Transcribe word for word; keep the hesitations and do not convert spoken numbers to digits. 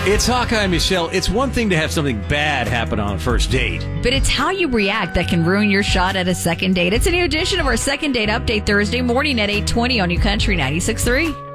It's Hawkeye, Michelle. It's one thing to have something bad happen on a first date, but it's how you react that can ruin your shot at a second date. It's a new edition of our Second Date Update Thursday morning at eight twenty on New Country ninety-six point three.